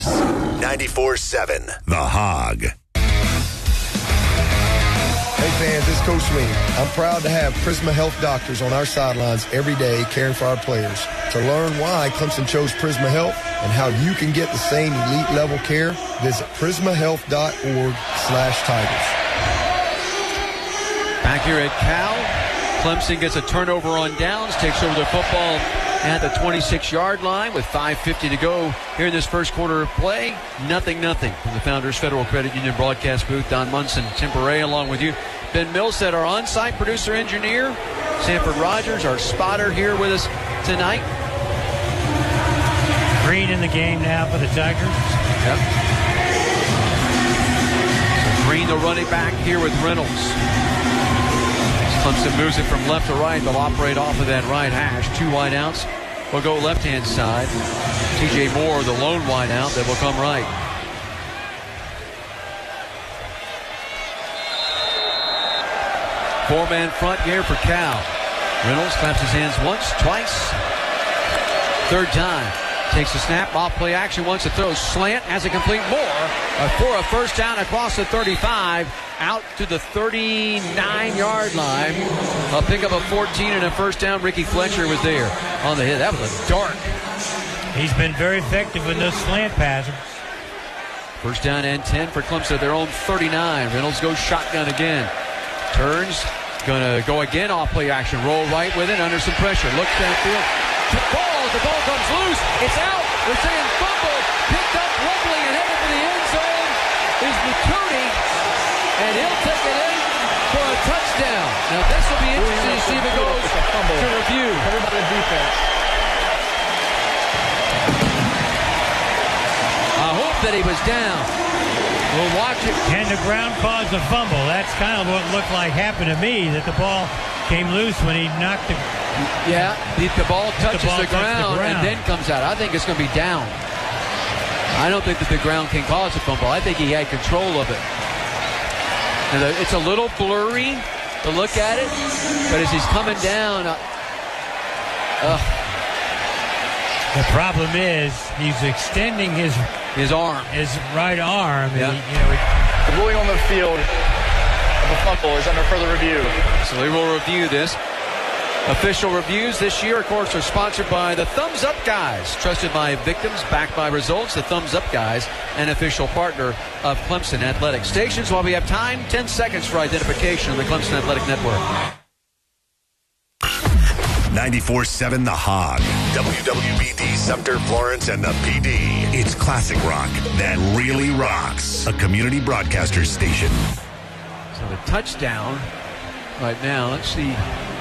94.7 The Hog. Hey fans, it's Coach Sweeney. I'm proud to have Prisma Health doctors on our sidelines every day caring for our players. To learn why Clemson chose Prisma Health and how you can get the same elite level care, visit prismahealth.org/Tigers. Back here at Cal, Clemson gets a turnover on downs, takes over the football at the 26-yard line with 5:50 to go here in this first quarter of play. 0-0 from the Founders Federal Credit Union broadcast booth. Don Munson, Tim Beret, along with you. Ben Milstead, our on-site producer engineer. Sanford Rogers, our spotter, here with us tonight. Green in the game now for the Tigers. Yep. So Green, the running back, here with Reynolds. Clemson moves it from left to right. They'll operate off of that right hash. 2 wideouts will go left-hand side. TJ Moore, the lone wideout, that will come right. Four-man front here for Cal. Reynolds claps his hands once, twice. Third time. Takes a snap, off play action, wants to throw slant, has a complete Moore for a first down across the 35, out to the 39-yard line. A pickup of 14 and a first down. Ricky Fletcher was there on the hit. That was a dart. He's been very effective in those slant passes. First down and 10 for Clemson at their own 39. Reynolds goes shotgun again. Turns, gonna go again, off play action, roll right with it, under some pressure. Looks downfield. The ball comes loose. It's out. They're saying fumble. Picked up, rumbling, and headed for the end zone is Matuni, and he'll take it in for a touchdown. Now this will be interesting to see if it goes to review. Everybody in defense. I hope that he was down. We'll watch it. And the ground caused a fumble. That's kind of what looked like happened to me, that the ball came loose when he knocked the... Yeah, the ball touches the ground and then comes out. I think it's going to be down. I don't think that the ground can cause a fumble. I think he had control of it. And it's a little blurry to look at it, but as he's coming down... The problem is he's extending his arm, his right arm. Yeah. The ruling on the field of a fumble is under further review. So we will review this. Official reviews this year, of course, are sponsored by the Thumbs Up Guys. Trusted by victims, backed by results. The Thumbs Up Guys, an official partner of Clemson Athletic. Stations, while we have time, 10 seconds for identification of the Clemson Athletic Network. 94.7 The Hog. WWBD, Sumter, Florence, and the PD. It's classic rock that really rocks. A community broadcaster station. So the touchdown right now, let's see.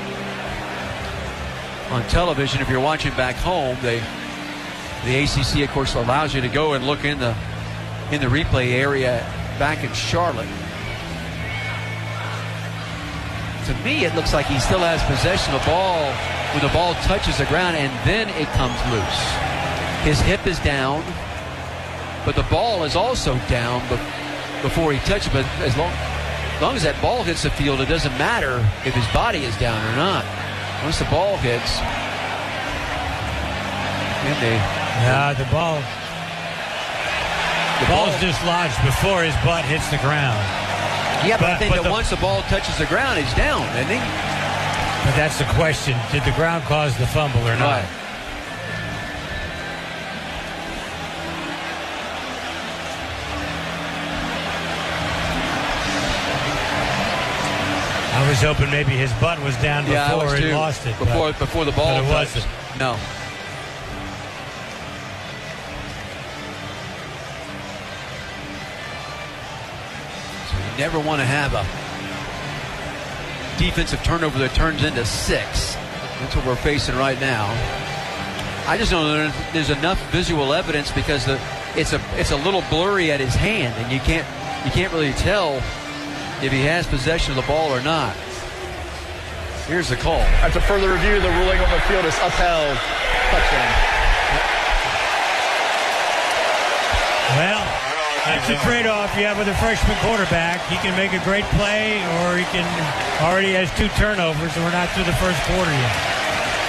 On television, if you're watching back home, the ACC, of course, allows you to go and look in the replay area back in Charlotte. To me, it looks like he still has possession of the ball when the ball touches the ground, and then it comes loose. His hip is down, but the ball is also down before he touches it. But as long as that ball hits the field, it doesn't matter if his body is down or not. Once the ball hits, the ball's dislodged before his butt hits the ground. Yeah, but I think that once the ball touches the ground, he's down, isn't he? But that's the question. Did the ground cause the fumble or not? Right. I was hoping maybe his butt was down before he lost it. Before the ball but it touched. wasn't. No. So you never want to have a defensive turnover that turns into 6. That's what we're facing right now. I just don't know if there's enough visual evidence because it's a little blurry at his hand, and you can't really tell if he has possession of the ball or not. Here's the call. After further review, the ruling on the field is upheld. Touchdown. Well, that's a trade-off you have with a freshman quarterback. He can make a great play, or he can already has 2 turnovers, and we're not through the first quarter yet.